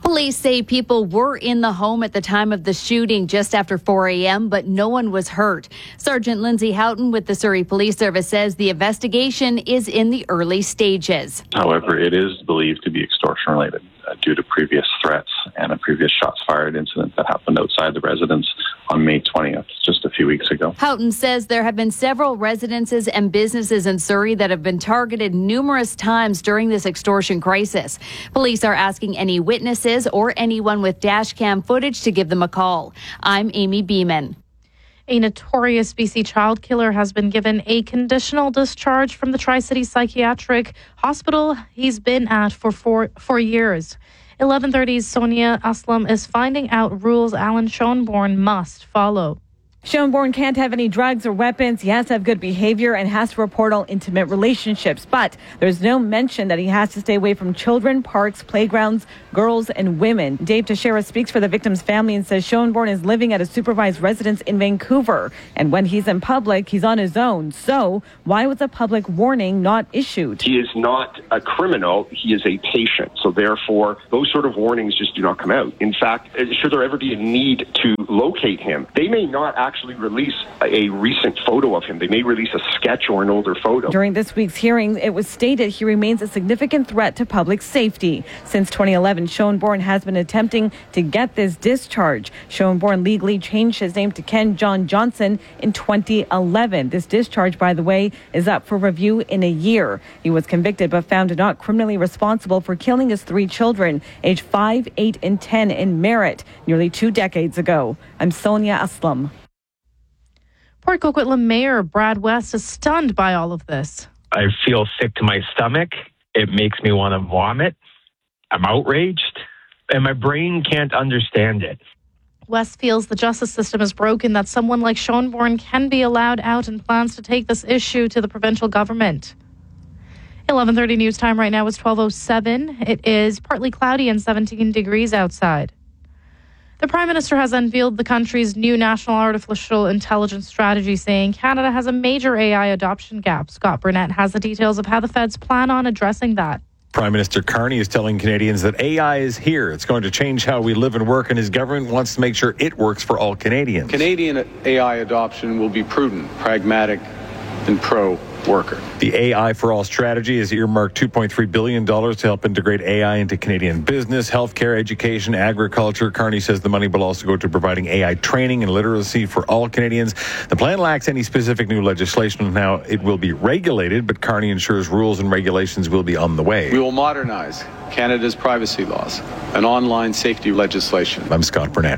Police say people were in the home at the time of the shooting just after four a.m., but no one was hurt. Sergeant Lindsay Houghton with the Surrey Police Service says the investigation is in the early stages. However, it is believed to be extortion related uh, due to previous threats and a previous shots fired incident that happened outside the residence on May twentieth, just a few weeks ago. Houghton says there have been several residences and businesses in Surrey that have been targeted numerous times during this extortion crisis. Police are asking any witnesses or anyone with dash cam footage to give them a call. I'm Amy Beeman. A notorious B C child killer has been given a conditional discharge from the Tri-City Psychiatric Hospital he's been at for four, four years. eleven thirty's Sonia Aslam is finding out rules Alan Schoenborn must follow. Schoenborn can't have any drugs or weapons. He has to have good behavior and has to report all intimate relationships. But there's no mention that he has to stay away from children, parks, playgrounds, girls, and women. Dave Teixeira speaks for the victim's family and says Schoenborn is living at a supervised residence in Vancouver. And when he's in public, he's on his own. So why was a public warning not issued? He is not a criminal. He is a patient. So therefore, those sort of warnings just do not come out. In fact, should there ever be a need to locate him, they may not actually actually release a recent photo of him. They may release a sketch or an older photo. During this week's hearing, it was stated he remains a significant threat to public safety. Since twenty eleven, Schoenborn has been attempting to get this discharge. Schoenborn legally changed his name to Ken John Johnson in twenty eleven. This discharge, by the way, is up for review in a year. He was convicted but found not criminally responsible for killing his three children, aged five, eight, and ten in Merritt, nearly two decades ago. I'm Sonia Aslam. Port Coquitlam Mayor Brad West is stunned by all of this. I feel sick to my stomach. It makes me want to vomit. I'm outraged, and my brain can't understand it. West feels the justice system is broken, that someone like Schoenborn can be allowed out, and plans to take this issue to the provincial government. eleven thirty news time right now is twelve oh seven. It is partly cloudy and seventeen degrees outside. The Prime Minister has unveiled the country's new national artificial intelligence strategy, saying Canada has a major A I adoption gap. Scott Burnett has the details of how the feds plan on addressing that. Prime Minister Carney is telling Canadians that A I is here. It's going to change how we live and work, and his government wants to make sure it works for all Canadians. Canadian A I adoption will be prudent, pragmatic, and pro worker. The A I for All strategy is earmarked two point three billion dollars to help integrate A I into Canadian business, healthcare, education, agriculture. Carney says the money will also go to providing A I training and literacy for all Canadians. The plan lacks any specific new legislation on how it will be regulated, but Carney ensures rules and regulations will be on the way. We will modernize Canada's privacy laws and online safety legislation. I'm Scott Burnett.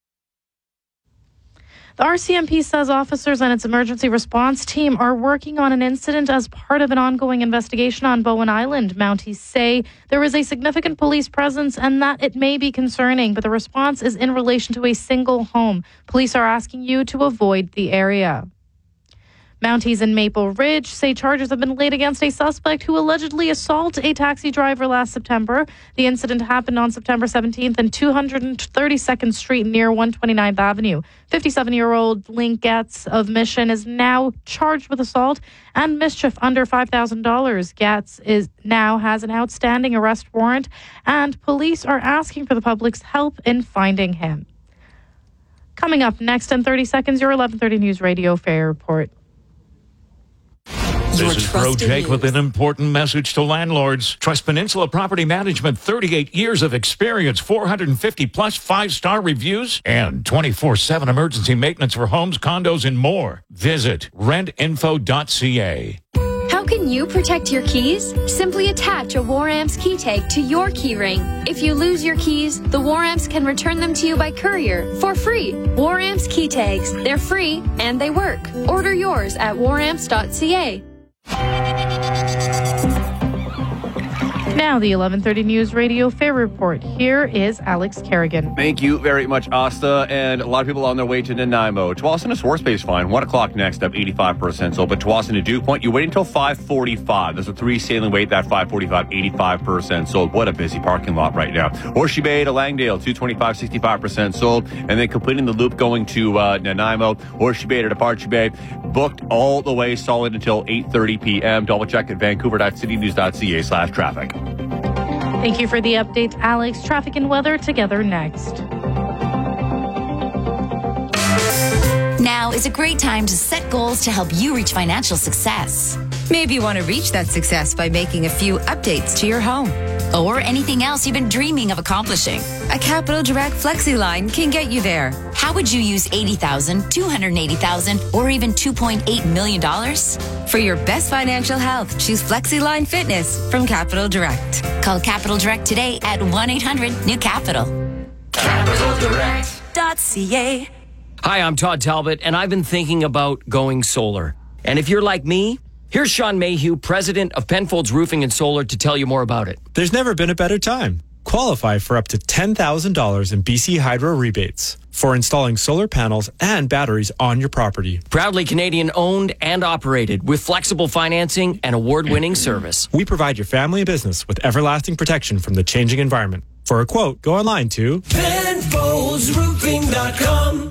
The R C M P says officers and its emergency response team are working on an incident as part of an ongoing investigation on Bowen Island. Mounties say there is a significant police presence and that it may be concerning, but the response is in relation to a single home. Police are asking you to avoid the area. Mounties in Maple Ridge say charges have been laid against a suspect who allegedly assaulted a taxi driver last September. The incident happened on September seventeenth in two hundred thirty-second Street near one hundred twenty-ninth Avenue. fifty-seven-year-old Link Getz of Mission is now charged with assault and mischief under five thousand dollars. Getz is now has an outstanding arrest warrant, and police are asking for the public's help in finding him. Coming up next in thirty seconds, your eleven thirty News Radio Fair Report. This is Pro Jake with an important message to landlords. Trust Peninsula Property Management, thirty-eight years of experience, four hundred fifty plus five-star reviews, and twenty-four seven emergency maintenance for homes, condos, and more. Visit rent info dot c a. How can you protect your keys? Simply attach a Waramps key tag to your key ring. If you lose your keys, the Waramps can return them to you by courier for free. Waramps key tags. They're free and they work. Order yours at waramps dot c a. Now, the eleven thirty News Radio Fair Report. Here is Alex Kerrigan. Thank you very much, Asta. And a lot of people on their way to Nanaimo. Tsawwassen to Swartz Bay's fine. one o'clock next up, eighty-five percent sold. But Tsawwassen to Dew Point, you wait until five forty-five. There's a three sailing wait, that five forty-five, eighty-five percent sold. What a busy parking lot right now. Horseshoe Bay to Langdale, two twenty-five, sixty-five percent sold. And then completing the loop going to uh, Nanaimo. Horseshoe Bay to Departure Bay, booked all the way solid until eight thirty p.m. Double check at vancouver dot city news dot c a slash traffic. Thank you for the update, Alex. Traffic and weather together next. Now is a great time to set goals to help you reach financial success. Maybe you want to reach that success by making a few updates to your home. Or anything else you've been dreaming of accomplishing. A Capital Direct Flexi line can get you there. How would you use eighty thousand dollars, two hundred eighty thousand dollars, or even two point eight million dollars? For your best financial health, choose Flexi Line Fitness from Capital Direct. Call Capital Direct today at one eight hundred new capital. capital direct dot c a. Hi, I'm Todd Talbot, and I've been thinking about going solar. And if you're like me, here's Sean Mayhew, president of Penfolds Roofing and Solar, to tell you more about it. There's never been a better time. Qualify for up to ten thousand dollars in B C Hydro rebates for installing solar panels and batteries on your property. Proudly Canadian owned and operated with flexible financing and award-winning service. We provide your family and business with everlasting protection from the changing environment. For a quote, go online to Penfolds Roofing dot com.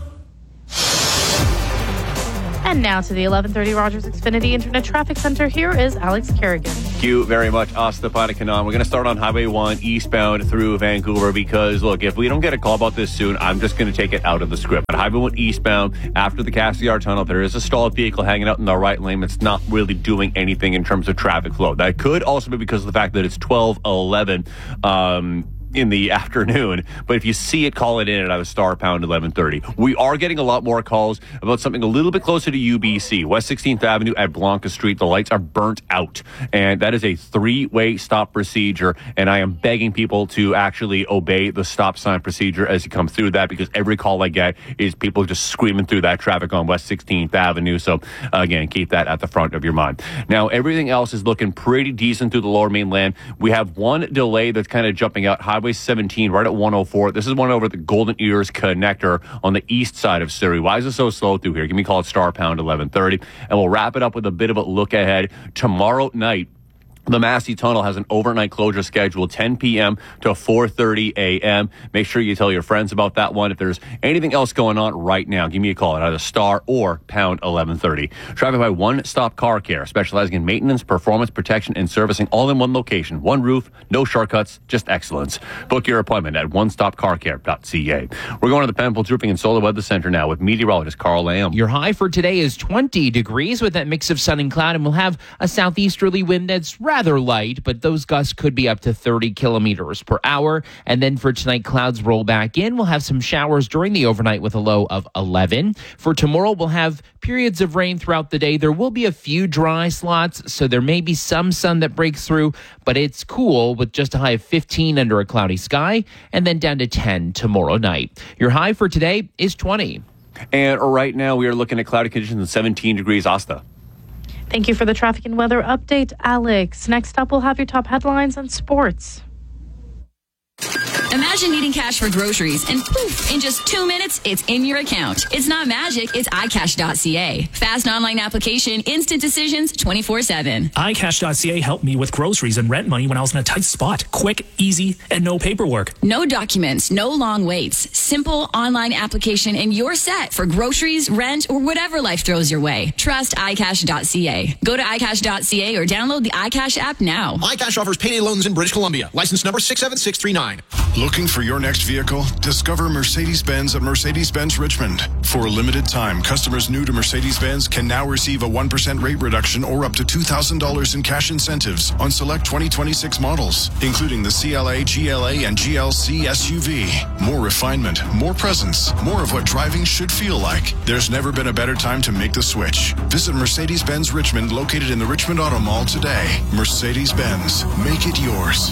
And now to the eleven thirty Rogers Xfinity Internet Traffic Center. Here is Alex Kerrigan. Thank you very much, Asta Panakanan. We're going to start on Highway one eastbound through Vancouver because, look, if we don't get a call about this soon, I'm just going to take it out of the script. But Highway one eastbound, after the Cassiar Tunnel, there is a stalled vehicle hanging out in the right lane that's not really doing anything in terms of traffic flow. That could also be because of the fact that it's twelve eleven um, in the afternoon. But if you see it, call it in at either star pound eleven thirty. We are getting a lot more calls about something a little bit closer to U B C. West sixteenth Avenue at Blanca Street. The lights are burnt out. And that is a three-way stop procedure. And I am begging people to actually obey the stop sign procedure as you come through that, because every call I get is people just screaming through that traffic on West sixteenth Avenue. So, again, keep that at the front of your mind. Now, everything else is looking pretty decent through the Lower Mainland. We have one delay that's kind of jumping out. Highway seventeen right at one oh four. This is one over the Golden Ears connector on the east side of Surrey. Why is it so slow through here? Give me a call at star pound eleven thirty. And we'll wrap it up with a bit of a look ahead. Tomorrow night, the Massey Tunnel has an overnight closure scheduled ten p.m. to four thirty a.m. Make sure you tell your friends about that one. If there's anything else going on right now, give me a call at either star or pound eleven thirty. Traffic by One Stop Car Care, specializing in maintenance, performance, protection, and servicing all in one location. One roof, no shortcuts, just excellence. Book your appointment at one stop car care dot c a. We're going to the Penfolds Roofing and Solar Weather Center now with meteorologist Carl Lamb. Your high for today is twenty degrees with that mix of sun and cloud, and we'll have a southeasterly wind that's rather light, but those gusts could be up to thirty kilometers per hour. And then for tonight, clouds roll back in. We'll have some showers during the overnight with a low of eleven. For tomorrow, we'll have periods of rain throughout the day. There will be a few dry slots, so there may be some sun that breaks through, but it's cool with just a high of fifteen under a cloudy sky, and then down to ten tomorrow night. Your high for today is twenty. And right now, we are looking at cloudy conditions and seventeen degrees. Asta. Thank you for the traffic and weather update, Alex. Next up, we'll have your top headlines on sports. Imagine needing cash for groceries and poof, in just two minutes, it's in your account. It's not magic, it's i cash dot c a. Fast online application, instant decisions, twenty-four seven. i cash dot c a helped me with groceries and rent money when I was in a tight spot. Quick, easy, and no paperwork. No documents, no long waits. Simple online application and you're set for groceries, rent, or whatever life throws your way. Trust i cash dot c a. Go to i cash dot c a or download the iCash app now. iCash offers payday loans in British Columbia. License number six seven six three nine. Looking for your next vehicle? Discover Mercedes-Benz at Mercedes-Benz Richmond. For a limited time, customers new to Mercedes-Benz can now receive a one percent rate reduction or up to two thousand dollars in cash incentives on select twenty twenty-six models, including the C L A, G L A, and G L C S U V. More refinement, more presence, more of what driving should feel like. There's never been a better time to make the switch. Visit Mercedes-Benz Richmond, located in the Richmond Auto Mall today. Mercedes-Benz, make it yours.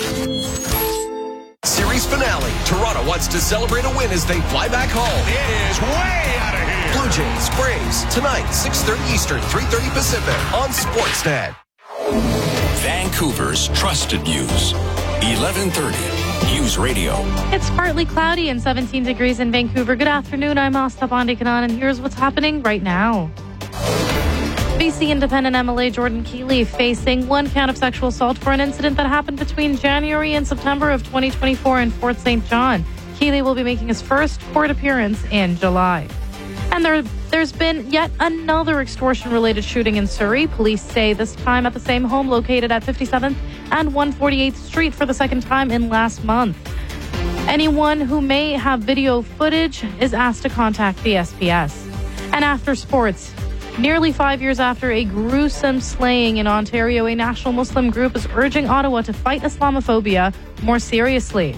Series finale. Toronto wants to celebrate a win as they fly back home. It is way out of here. Blue Jays, Braves, tonight, six thirty Eastern, three thirty Pacific on Sportsnet. Vancouver's trusted news. eleven thirty News Radio. It's partly cloudy and seventeen degrees in Vancouver. Good afternoon. I'm Asta Bandikanan, and here's what's happening right now. B C Independent M L A Jordan Keeley facing one count of sexual assault for an incident that happened between January and September of twenty twenty-four in Fort Saint John. Keeley will be making his first court appearance in July. And there, there's been yet another extortion-related shooting in Surrey. Police say this time at the same home located at fifty-seventh and one forty-eighth Street for the second time in last month. Anyone who may have video footage is asked to contact the S P S. And after sports, nearly five years after a gruesome slaying in Ontario, a national Muslim group is urging Ottawa to fight Islamophobia more seriously.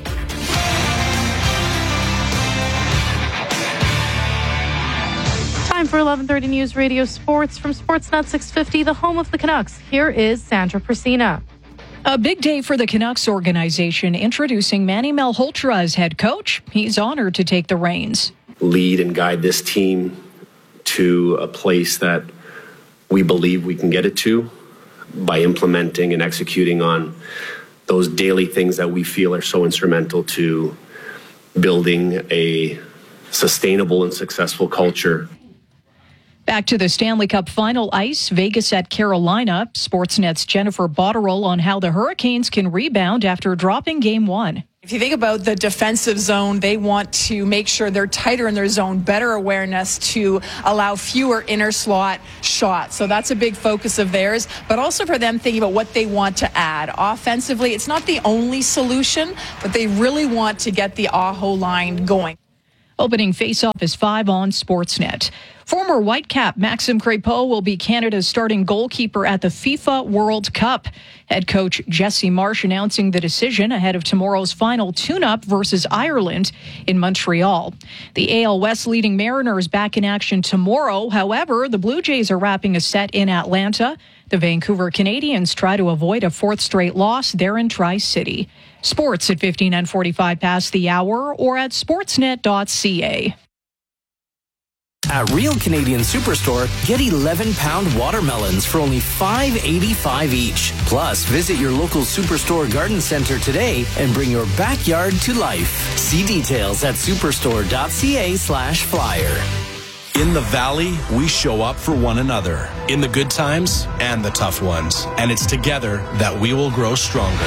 Time for eleven thirty News Radio Sports from Sportsnet six fifty, the home of the Canucks. Here is Sandra Persina. A big day for the Canucks organization, introducing Manny Malhotra as head coach. He's honored to take the reins. Lead and guide this team to a place that we believe we can get it to by implementing and executing on those daily things that we feel are so instrumental to building a sustainable and successful culture. Back to the Stanley Cup final ice, Vegas at Carolina. Sportsnet's Jennifer Botterill on how the Hurricanes can rebound after dropping game one. If you think about the defensive zone, they want to make sure they're tighter in their zone, better awareness to allow fewer inner slot shots. So that's a big focus of theirs, but also for them thinking about what they want to add. Offensively, it's not the only solution, but they really want to get the Aho line going. Opening face-off is five on Sportsnet. Former Whitecap Maxim Crépeau will be Canada's starting goalkeeper at the FIFA World Cup. Head coach Jesse Marsh announcing the decision ahead of tomorrow's final tune-up versus Ireland in Montreal. The A L West leading Mariners back in action tomorrow. However, the Blue Jays are wrapping a set in Atlanta. The Vancouver Canadians try to avoid a fourth straight loss there in Tri-City. Sports at fifteen and forty-five past the hour or at sportsnet dot c a. At Real Canadian Superstore, get eleven pound watermelons for only five eighty-five each. Plus, visit your local Superstore garden center today and bring your backyard to life. See details at superstore dot c a slash flyer. In the Valley, we show up for one another, in the good times and the tough ones. And it's together that we will grow stronger.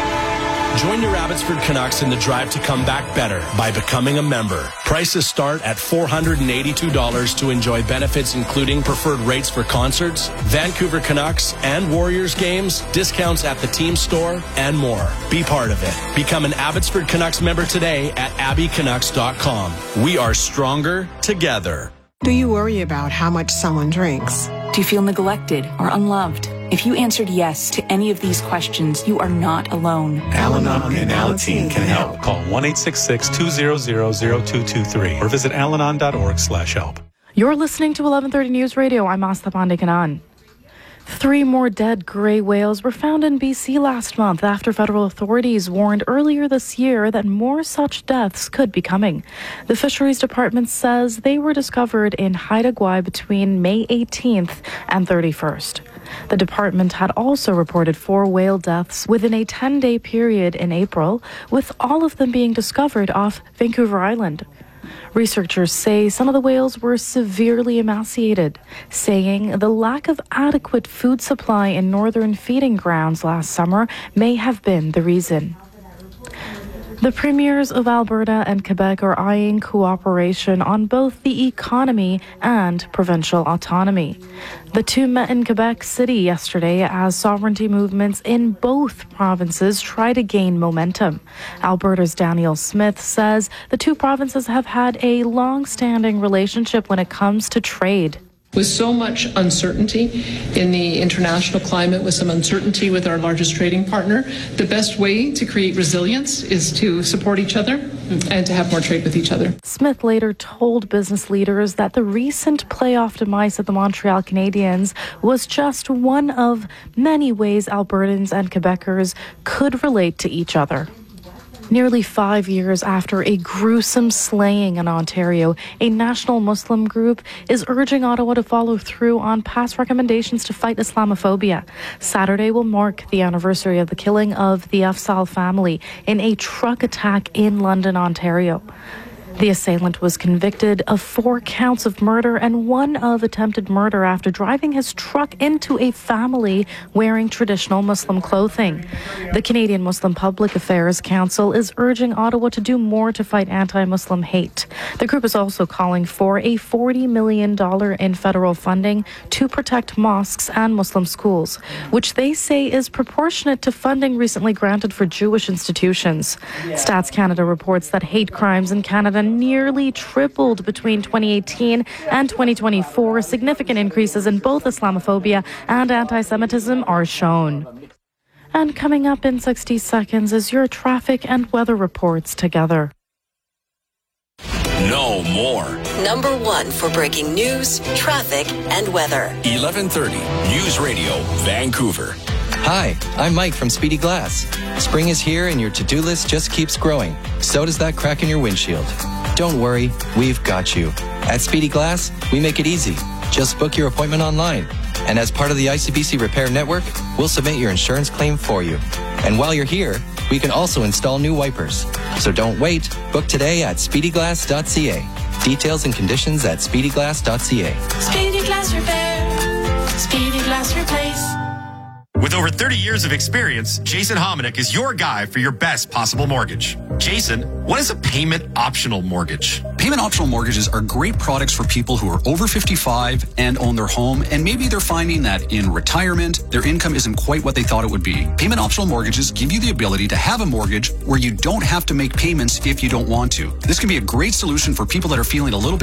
Join your Abbotsford Canucks in the drive to come back better by becoming a member. Prices start at four hundred eighty-two dollars to enjoy benefits including preferred rates for concerts, Vancouver Canucks and Warriors games, discounts at the team store, and more. Be part of it. Become an Abbotsford Canucks member today at abby canucks dot com. We are stronger together. Do you worry about how much someone drinks? Do you feel neglected or unloved? If you answered yes to any of these questions, you are not alone. Al-Anon and Alateen can help. Call one eight six six, two zero zero, zero two two three or visit alanon dot org slash help. You're listening to eleven thirty News Radio. I'm Asta Pandekanan. Three more dead gray whales were found in B C last month after federal authorities warned earlier this year that more such deaths could be coming. The Fisheries Department says they were discovered in Haida Gwaii between May eighteenth and thirty-first. The department had also reported four whale deaths within a ten-day period in April, with all of them being discovered off Vancouver Island. Researchers say some of the whales were severely emaciated, saying the lack of adequate food supply in northern feeding grounds last summer may have been the reason. The premiers of Alberta and Quebec are eyeing cooperation on both the economy and provincial autonomy. The two met in Quebec City yesterday as sovereignty movements in both provinces try to gain momentum. Alberta's Daniel Smith says the two provinces have had a long-standing relationship when it comes to trade. With so much uncertainty in the international climate, with some uncertainty with our largest trading partner, the best way to create resilience is to support each other and to have more trade with each other. Smith later told business leaders that the recent playoff demise of the Montreal Canadiens was just one of many ways Albertans and Quebecers could relate to each other. Nearly five years after a gruesome slaying in Ontario, a national Muslim group is urging Ottawa to follow through on past recommendations to fight Islamophobia. Saturday will mark the anniversary of the killing of the Afzal family in a truck attack in London, Ontario. The assailant was convicted of four counts of murder and one of attempted murder after driving his truck into a family wearing traditional Muslim clothing. The Canadian Muslim Public Affairs Council is urging Ottawa to do more to fight anti-Muslim hate. The group is also calling for a forty million dollars in federal funding to protect mosques and Muslim schools, which they say is proportionate to funding recently granted for Jewish institutions. Stats Canada reports that hate crimes in Canada nearly tripled between twenty eighteen and twenty twenty-four. Significant increases in both Islamophobia and anti-Semitism are shown. And coming up in sixty seconds is your traffic and weather reports together. Know more. Number one for breaking news, traffic, and weather. eleven thirty News Radio, Vancouver. Hi, I'm Mike from Speedy Glass. Spring is here and your to-do list just keeps growing. So does that crack in your windshield. Don't worry, we've got you. At Speedy Glass, we make it easy. Just book your appointment online. And as part of the I C B C Repair Network, we'll submit your insurance claim for you. And while you're here, we can also install new wipers. So don't wait. Book today at speedy glass dot c a. Details and conditions at speedy glass dot c a. Speedy Glass Repair. Speedy Glass Replace. With over thirty years of experience, Jason Hominick is your guy for your best possible mortgage. Jason, what is a payment optional mortgage? Payment optional mortgages are great products for people who are over fifty-five and own their home, and maybe they're finding that in retirement, their income isn't quite what they thought it would be. Payment optional mortgages give you the ability to have a mortgage where you don't have to make payments if you don't want to. This can be a great solution for people that are feeling a little bit